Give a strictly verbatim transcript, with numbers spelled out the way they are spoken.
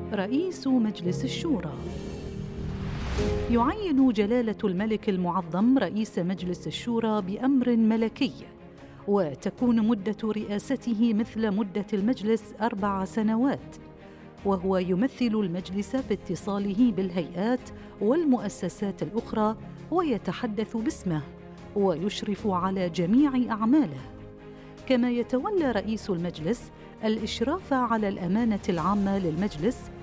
رئيس مجلس الشورى. يعين جلالة الملك المعظم رئيس مجلس الشورى بأمر ملكي، وتكون مدة رئاسته مثل مدة المجلس أربع سنوات، وهو يمثل المجلس في اتصاله بالهيئات والمؤسسات الأخرى ويتحدث باسمه ويشرف على جميع أعماله. كما يتولى رئيس المجلس الإشراف على الأمانة العامة للمجلس